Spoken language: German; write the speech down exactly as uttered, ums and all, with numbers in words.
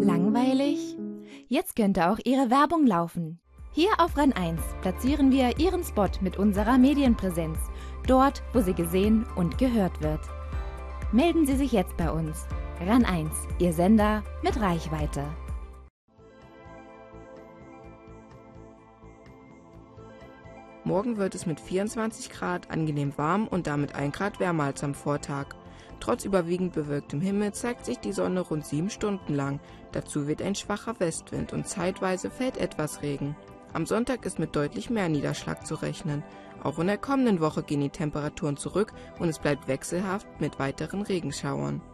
Langweilig? Jetzt könnte auch Ihre Werbung laufen. Hier auf RAN eins platzieren wir Ihren Spot mit unserer Medienpräsenz, dort, wo sie gesehen und gehört wird. Melden Sie sich jetzt bei uns. RAN eins, Ihr Sender mit Reichweite. Morgen wird es mit vierundzwanzig Grad angenehm warm und damit ein Grad wärmer als am Vortag. Trotz überwiegend bewölktem Himmel zeigt sich die Sonne rund sieben Stunden lang. Dazu weht ein schwacher Westwind und zeitweise fällt etwas Regen. Am Sonntag ist mit deutlich mehr Niederschlag zu rechnen. Auch in der kommenden Woche gehen die Temperaturen zurück und es bleibt wechselhaft mit weiteren Regenschauern.